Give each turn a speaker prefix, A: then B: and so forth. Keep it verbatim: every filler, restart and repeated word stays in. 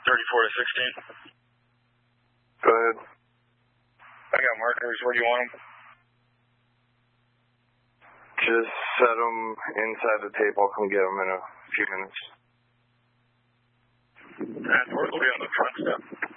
A: thirty-four to sixteen.
B: Go ahead.
A: I got markers. Where do you want them?
B: Just set them inside the tape. I'll come get them in a few minutes.
A: And we'll be on the front step.